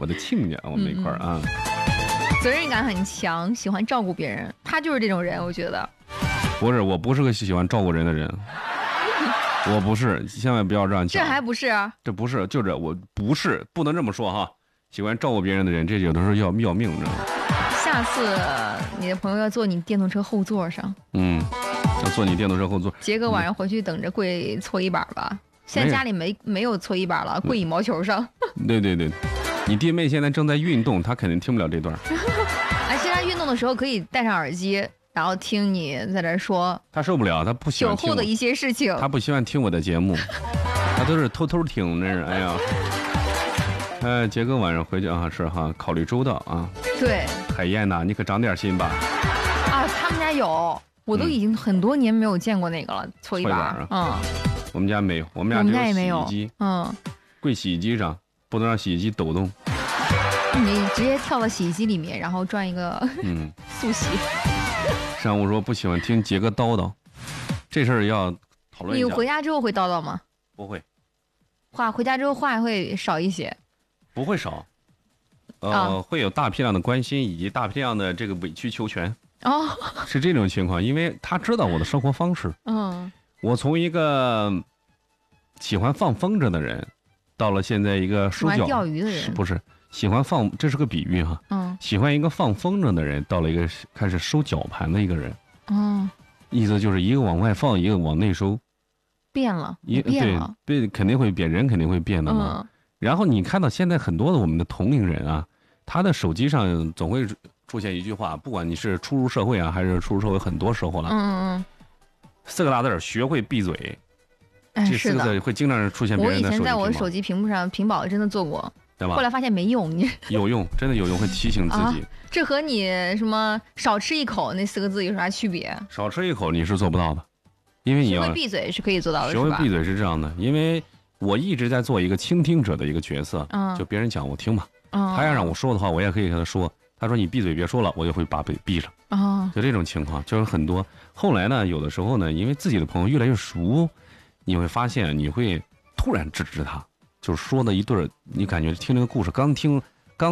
我的亲家，我们那块儿啊。 责任感很强，喜欢照顾别人，他就是这种人，我觉得。 不是，我不是个喜欢照顾人的人，我不是，千万不要这样讲。 这还不是？ 这不是，就是我不是，不能这么说哈。喜欢照顾别人的人，这有的时候要命，你知道吗？ 下次你的朋友要坐你电动车后座上， 要坐你电动车后座。 杰哥晚上回去等着跪搓衣板吧。现在家里没有搓衣板了，跪羽毛球上。 对，你弟妹现在正在运动，她肯定听不了这段。 哎，现在运动的时候可以戴上耳机，然后听你在这说。 她受不了，她不喜欢听酒后的一些事情。 她不喜欢听我的节目，她都是偷偷听，真是哎呀。杰哥晚上回去啊，是哈，考虑周到啊。 对。 海燕呐，你可长点心吧。 啊，他们家有，我都已经很多年没有见过那个了，搓衣板。 我们家没有，我们家只有洗衣机。跪洗衣机上，不能让洗衣机抖动。 你直接跳到洗衣机里面，然后转一个速洗。 上午说不喜欢听杰哥叨叨，这事儿要讨论一下。 你回家之后会叨叨吗？ 不会。 回家之后话会少一些。 不会少，会有大批量的关心以及大批量的这个委曲求全。是这种情况，因为他知道我的生活方式。我从一个喜欢放风筝的人，到了现在一个收脚钓鱼的人， 不是喜欢放，这是个比喻哈。喜欢一个放风筝的人，到了一个开始收绞盘的一个人。意思就是一个往外放，一个往内收。 变了， 对，肯定会变，人肯定会变的嘛。然后你看到现在很多的我们的同龄人啊，他的手机上总会出现一句话，不管你是初入社会啊，还是初入社会很多时候了，4个大字学会闭嘴。这4个字会经常出现别人的手机屏保。 我以前在我的手机屏幕上屏保真的做过， 对吧？ 后来发现没用， 有用，真的有用，会提醒自己。 这和你什么少吃一口那4个字有啥区别？ 少吃一口你是做不到的，因为你要学会闭嘴是可以做到的， 学会闭嘴是这样的，因为我一直在做一个倾听者的一个角色，就别人讲我听嘛，他要让我说的话，我也可以跟他说。他说你闭嘴别说了，我就会把嘴闭上。就这种情况就是很多。后来呢，有的时候呢，因为自己的朋友越来越熟，你会发现你会突然制止他，就是说的一对儿，你感觉听这个故事刚听个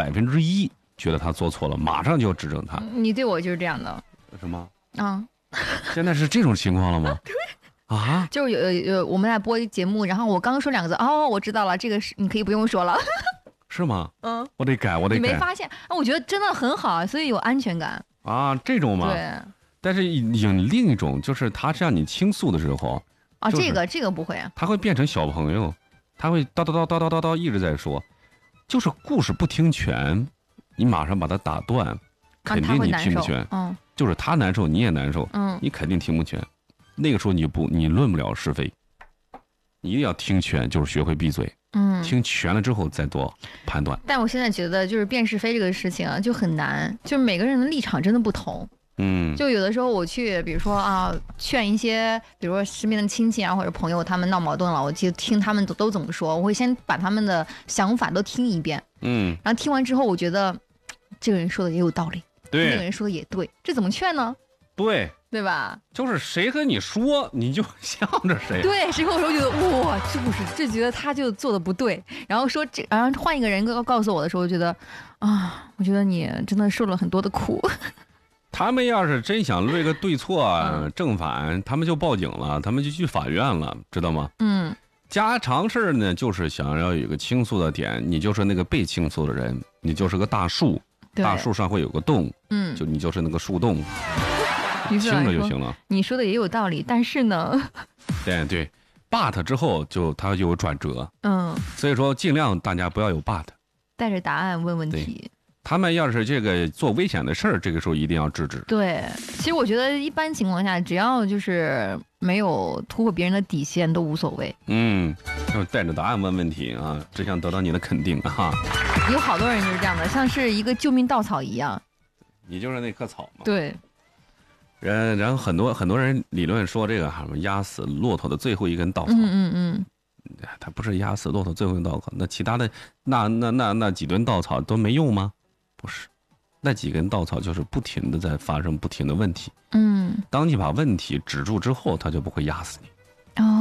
1%，觉得他做错了，马上就要指正他。 你对我就是这样的。 什么？现在是这种情况了吗？ 对。 就是有我们在播节目，然后我刚说2个字，我知道了，这个是你可以不用说了。 是吗？我得改。你没发现我觉得真的很好，所以有安全感啊，这种嘛。 对。 但是有另一种，就是他向你倾诉的时候这个不会啊， 他会变成小朋友，他会叨叨叨叨叨叨叨一直在说，就是故事不听全，你马上把他打断，肯定你听不全。就是他难受，你也难受。你肯定听不全。那个时候你论不了是非，你一定要听全，就是学会闭嘴。听全了之后再做判断。 但我现在觉得就是辨是非这个事情就很难，就是每个人的立场真的不同。就有的时候我去，比如说劝一些，比如说身边的亲戚啊或者朋友，他们闹矛盾了，我就听他们都怎么说，我会先把他们的想法都听一遍。然后听完之后，我觉得这个人说的也有道理， 对， 那个人说的也对，这怎么劝呢？对吧？ 就是谁和你说，你就向着谁。 对，谁和我说，觉得哇，就觉得他就做的不对，然后说然后换一个人告诉我的时候，我觉得我觉得你真的受了很多的苦。 他们要是真想论个对错正反，他们就报警了，他们就去法院了，知道吗？家常事呢，就是想要有一个倾诉的点，你就是那个被倾诉的人，你就是个大树，大树上会有个洞，你就是那个树洞。听着就行了。 你说的也有道理，但是呢， 对 ，but 之后它就有转折。所以说尽量大家不要有 but， 带着答案问问题。 他们要是这个做危险的事儿，这个时候一定要制止。 对，其实我觉得一般情况下，只要就是没有突破别人的底线，都无所谓。 就带着答案问问题啊，只想得到你的肯定啊。 有好多人就是这样的，像是一个救命稻草一样。 你就是那棵草嘛。 对。 然后很多人理论说这个什么压死骆驼的最后一根稻草。它不是压死骆驼最后一根稻草，那其他的那几根稻草都没用吗？不是，那几根稻草就是不停的在发生不停的问题。当你把问题止住之后，它就不会压死你。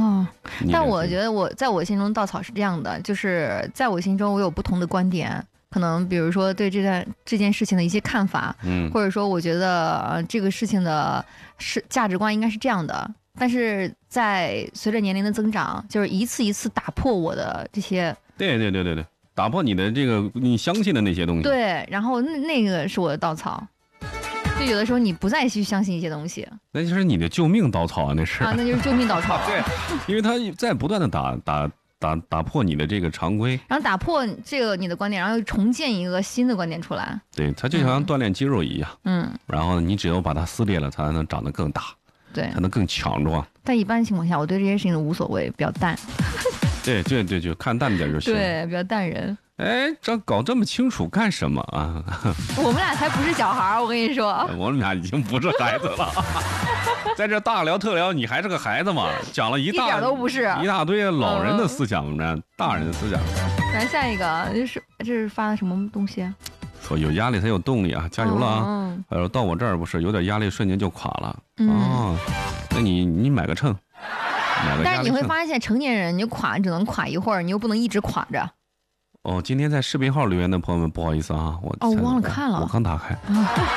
但我觉得在我心中稻草是这样的，就是在我心中我有不同的观点。可可能比如说对这件事情的一些看法，或者说我觉得这个事情的价值观应该是这样的，但是在随着年龄的增长，就是一次一次打破我的这些， 对，打破你的这个你相信的那些东西， 对，然后那个是我的稻草。就有的时候你不再去相信一些东西， 那就是你的救命稻草啊，那是啊，那就是救命稻草。 对，因为他在不断的打破你的这个常规， 然后打破这个你的观点，然后又重建一个新的观点出来。 对，它就像锻炼肌肉一样，然后你只有把它撕裂了，它才能长得更大， 对， 才能更强壮。 但一般情况下，我对这些事情都无所谓，比较淡。 对，就看淡点就行。 对，比较淡人。 哎，搞这么清楚干什么啊？ 我们俩才不是小孩，我跟你说。 我们俩已经不是孩子了，在这大聊特聊，你还是个孩子嘛？讲了一点都不是， 一大堆老人的思想，大人的思想。 来下一个，这是发的什么东西啊？ 说有压力才有动力啊，加油了啊！到我这儿不是有点压力，瞬间就垮了。那你买个秤。 但是你会发现，成年人你垮只能垮一会儿，你又不能一直垮着。 哦，今天在视频号留言的朋友们，不好意思啊，我忘了看了， 我刚打开。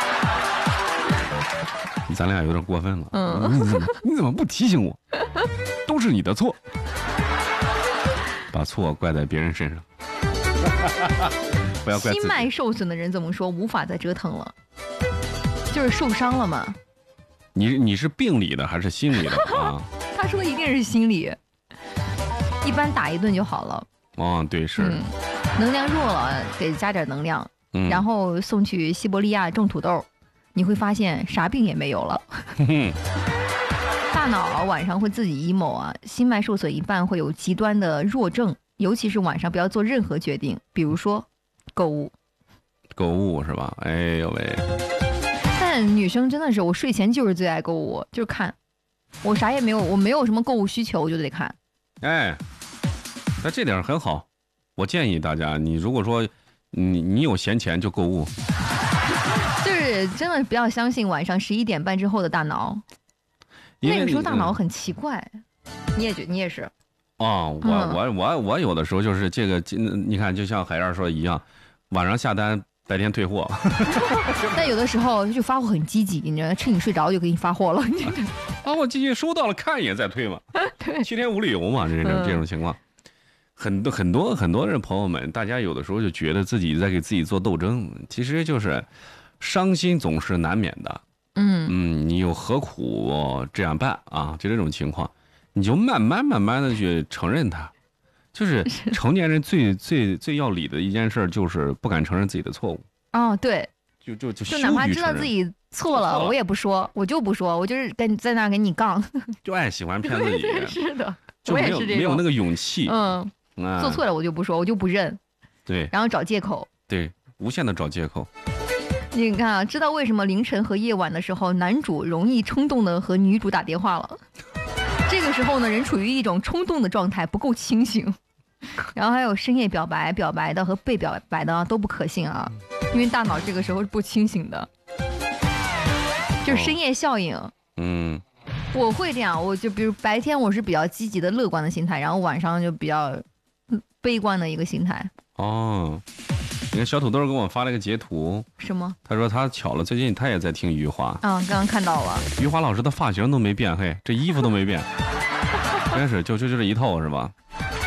咱俩有点过分了。你怎么不提醒我？都是你的错，把错怪在别人身上。不要怪自己。 心脉受损的人怎么说？无法再折腾了，就是受伤了嘛。 你是病理的还是心理的啊？ 他说的一定是心理，一般打一顿就好了。 对，是。 能量弱了，给加点能量，然后送去西伯利亚种土豆，你会发现啥病也没有了。大脑晚上会自己 emo 啊，心脉受损一半会有极端的弱症，尤其是晚上不要做任何决定，比如说购物是吧？哎呦喂！但女生真的是，我睡前就是最爱购物，就是看，我啥也没有，我没有什么购物需求，我就得看。 哎，那这点很好。我建议大家，你如果说你有闲钱就购物， 就是真的不要相信晚上11点半之后的大脑，那个时候大脑很奇怪。你也是我有的时候就是这个，你看就像海燕说的一样，晚上下单白天退货。 但有的时候就发货很积极，你知道，趁你睡着就给你发货了。 发货积极收到了，看一眼再退嘛。对，7天无理由嘛，这种情况。很多人朋友们，大家有的时候就觉得自己在给自己做斗争，其实就是伤心总是难免的。你又何苦这样办啊？就这种情况，你就慢慢的去承认它。就是成年人最要理的一件事，就是不敢承认自己的错误。对，就哪怕知道自己错了，我也不说，我就不说，我就是在那跟你杠。 就爱喜欢骗自己。 是的， 我也是这种，没有那个勇气。 做错了我就不说，我就不认。 对， 然后找借口。 对，无限的找借口。 你看啊，知道为什么凌晨和夜晚的时候，男主容易冲动的和女主打电话了？这个时候呢，人处于一种冲动的状态，不够清醒。然后还有深夜表白的和被表白的都不可信啊，因为大脑这个时候是不清醒的，就是深夜效应。我会这样，我就比如白天我是比较积极的乐观的心态，然后晚上就比较悲观的一个心态。 你看小土豆给我发了个截图。 什么？ 他说他巧了，最近他也在听余华。 刚刚看到了。 余华老师的发型都没变，嘿，这衣服都没变。真是就这一套是吧？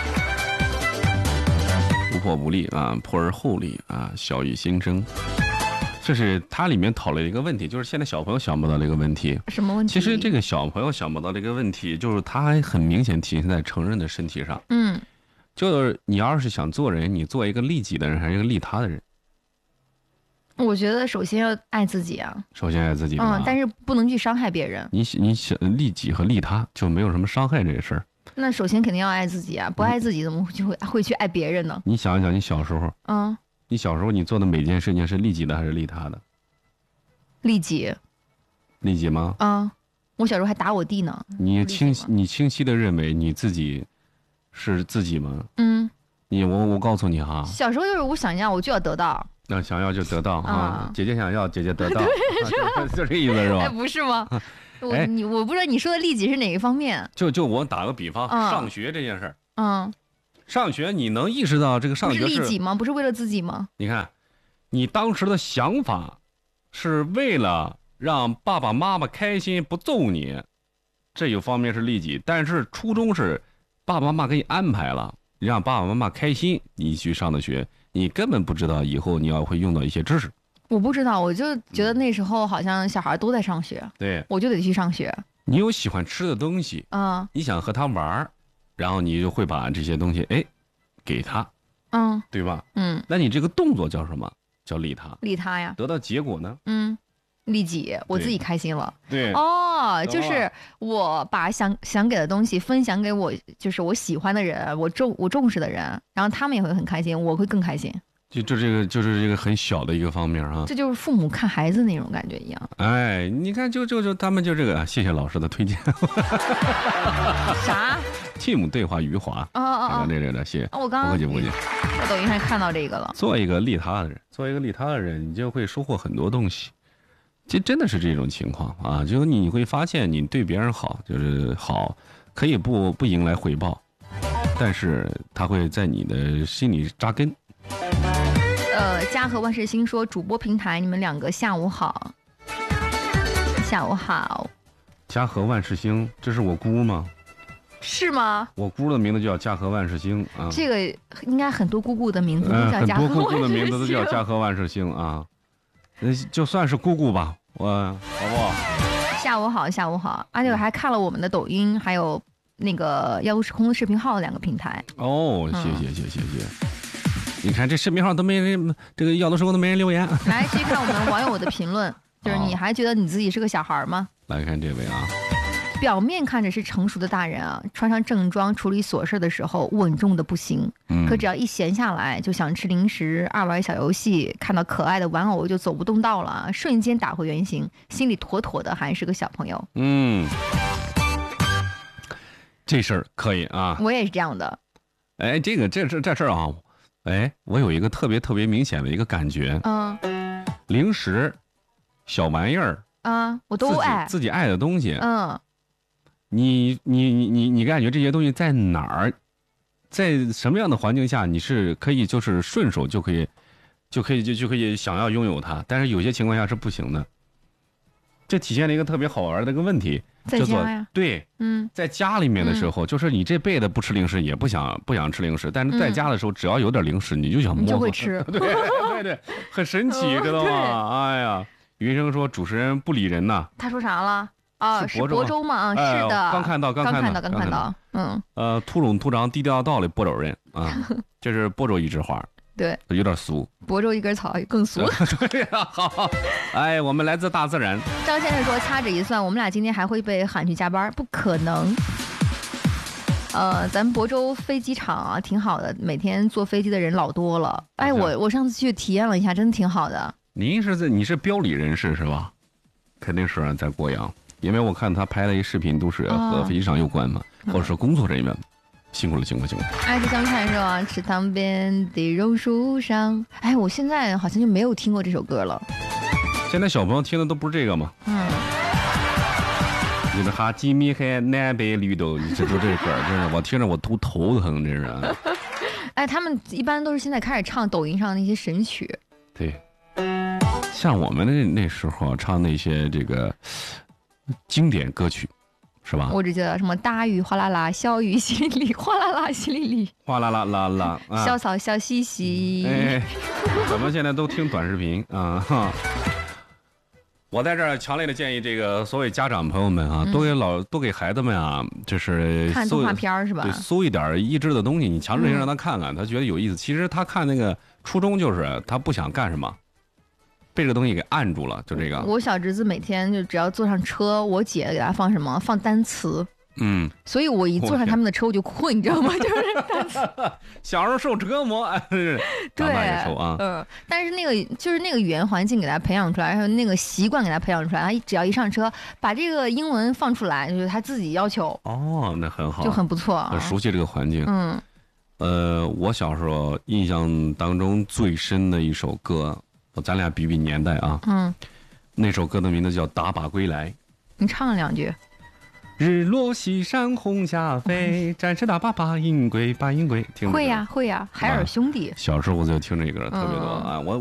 不破不立啊，破而后立啊，小于新生。这是它里面讨论一个问题，就是现在小朋友想不到这个问题。 什么问题？ 其实这个小朋友想不到这个问题，就是他还很明显体现在成人的身体上。就是你要是想做人，你做一个利己的人还是一个利他的人？ 我觉得首先要爱自己啊。 首先爱自己。 但是不能去伤害别人。 你想利己和利他就没有什么伤害这个事儿。 那首先肯定要爱自己啊，不爱自己怎么会去爱别人呢？ 你想一想，你小时候，你小时候你做的每件事情是利己的还是利他的？利己。利己吗？ 我小时候还打我弟呢。 你清晰的认为你自己是自己吗？我告诉你哈， 小时候就是我想要我就要得到。 想要就得到啊！姐姐想要，姐姐得到，就这意思是吧？ 不是吗？我不知道你说的利己是哪一方面。 就我打个比方，上学这件事儿。 上学你能意识到这个上学是利己吗？不是为了自己吗？ 你看，你当时的想法是为了让爸爸妈妈开心，不揍你，这一方面是利己。但是初衷是爸爸妈妈给你安排了，让爸爸妈妈开心，你去上的学，你根本不知道以后你要会用到一些知识。 我不知道，我就觉得那时候好像小孩都在上学， 对， 我就得去上学。 你有喜欢吃的东西，你想和他玩，然后你就会把这些东西给他，对吧？那你这个动作叫什么？叫利他。利他呀。得到结果呢？利己，我自己开心了。对。就是我把想给的东西分享给我，就是我喜欢的人，我重视的人，然后他们也会很开心，我会更开心。就是这个很小的一个方面啊，这就是父母看孩子那种感觉一样。哎，你看，就他们就这个，谢谢老师的推荐。啥 ？Team 对话余华。这谢谢。我刚不客气。在抖音上看到这个了。做一个利他的人，你就会收获很多东西。这真的是这种情况啊，就是你会发现，你对别人好，就是好，可以不迎来回报，但是他会在你的心里扎根。嘉禾万事兴说，主播平台，你们两个下午好。下午好。嘉禾万事兴，这是我姑吗？是吗？我姑的名字就叫嘉禾万事兴啊。这个应该很多姑姑的名字都叫嘉禾万事兴。很多姑姑的名字都叫嘉禾万事兴啊。就算是姑姑吧，好不好？下午好，下午好。而且我还看了我们的抖音，还有那个药物时空的视频号2个平台。谢谢。你看这视频号都没人，这个要的时候都没人留言。来继续看我们网友的评论，就是你还觉得你自己是个小孩吗？来看这位啊，表面看着是成熟的大人啊，穿上正装处理琐事的时候稳重的不行，可只要一闲下来就想吃零食、爱玩小游戏，看到可爱的玩偶就走不动道了，瞬间打回原形，心里妥妥的还是个小朋友。这事儿可以啊，我也是这样的。哎，这事儿啊。我有一个特别明显的一个感觉，零食、小玩意儿我都爱自己爱的东西，你感觉这些东西在哪儿，在什么样的环境下，你是可以就是顺手就可以想要拥有它，但是有些情况下是不行的。这体现了一个特别好玩的一个问题，在家呀，对，在家里面的时候，就是你这辈子不吃零食，也不想吃零食，但是在家的时候，只要有点零食，你就想摸，就会吃，对，很神奇，知道吗？哎呀，余生说主持人不理人呐，他说啥了？是亳州吗？是的，刚看到，突兀突长低调道的亳州人啊，这是亳州一枝花。对，有点俗。亳州一根草更俗。对呀，好。我们来自大自然。张先生说，掐指一算，我们俩今天还会被喊去加班，不可能。咱们亳州飞机场啊，挺好的，每天坐飞机的人老多了。我上次去体验了一下，真的挺好的。你是标里人士是吧？肯定是在贵阳，因为我看他拍的一视频都是和飞机场有关嘛，或者是工作人员。辛苦了。爱吃香菜是吧？池塘边的榕树上。我现在好像就没有听过这首歌了。现在小朋友听的都不是这个吗？你的哈基米海南北绿豆，这歌，真是我听着我都头疼，真是。他们一般都是现在开始唱抖音上那些神曲。对，像我们那时候唱那些这个经典歌曲。是吧？我只记得什么大雨哗啦啦，小雨淅沥沥，哗啦啦淅沥沥，哗啦啦啦啦，小草笑嘻嘻。咱们现在都听短视频啊！我在这儿强烈的建议这个所谓家长朋友们啊，多给孩子们啊，就是看动画片是吧？对，搜一点益智的东西，你强制性让他看看，他觉得有意思。其实他看那个初衷就是他不想干什么。被这个东西给按住了，就这个。我小侄子每天就只要坐上车，我姐给他放什么？放单词。所以我一坐上他们的车我就困，你知道吗？就是单词。小时候受折磨，长大也受啊。但是那个语言环境给他培养出来，还有那个习惯给他培养出来，他只要一上车，把这个英文放出来，就是他自己要求。那很好，就很不错，很熟悉这个环境。我小时候印象当中最深的一首歌。咱俩比年代啊，那首歌的名字叫《打靶归来》，你唱了2句。 日落西山红霞飞，战士打靶把银归，把银归。 会呀会呀，海尔兄弟。 小时候就听这歌特别多啊，